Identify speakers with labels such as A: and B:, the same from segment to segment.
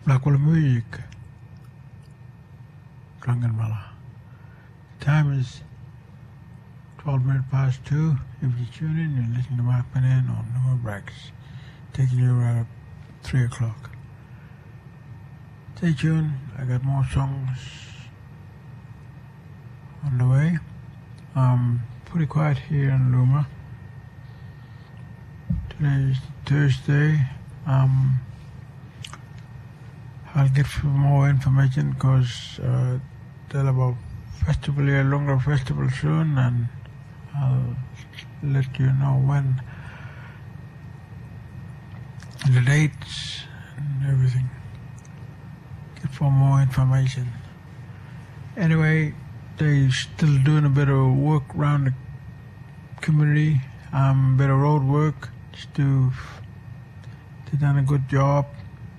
A: Blackwell Music, Drunken Mala. Time is 12 minutes past 2. If you tune in, you listen to Mark Benin on Numa Breaks, taking you right up 3 o'clock. Stay tuned, I got more songs on the way. Pretty quiet here in Luma. Today is Thursday. I'll get some more information because tell about festival here, longer festival soon, and I'll let you know when, the dates and everything. Get for more information. Anyway, they still doing a bit of work around the community, bit of road work. They done a good job.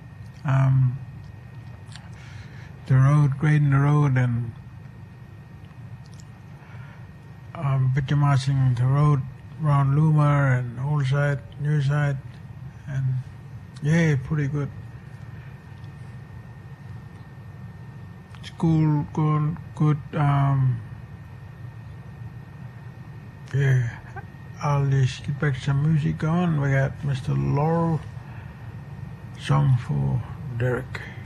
A: The road, grading the road and bitumising the road around Luma and old side, new side, and yeah, pretty good. School going good. Yeah, I'll just get back some music on. We got Mr. Laurel, song for Derek.